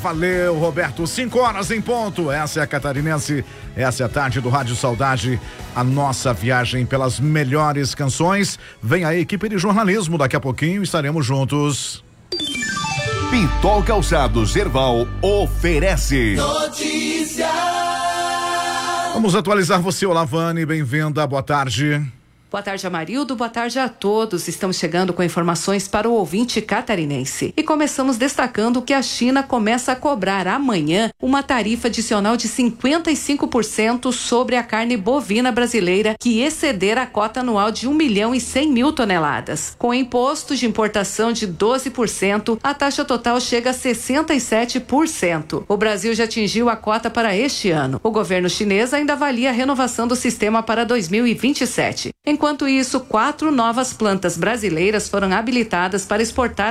Valeu, Roberto. 5 horas em ponto. Essa é a Catarinense, essa é a tarde do Rádio Saudade, a nossa viagem pelas melhores canções. Vem a equipe de jornalismo, daqui a pouquinho estaremos juntos. Pitol Calçados Erval oferece notícia. Vamos atualizar você, Olavani, bem-vinda, boa tarde. Boa tarde, Amarildo. Boa tarde a todos. Estamos chegando com informações para o ouvinte catarinense. E começamos destacando que a China começa a cobrar amanhã uma tarifa adicional de 55% sobre a carne bovina brasileira que exceder a cota anual de 1.100.000 toneladas. Com imposto de importação de 12%, a taxa total chega a 67%. O Brasil já atingiu a cota para este ano. O governo chinês ainda avalia a renovação do sistema para 2027. Enquanto isso, 4 novas plantas brasileiras foram habilitadas para exportar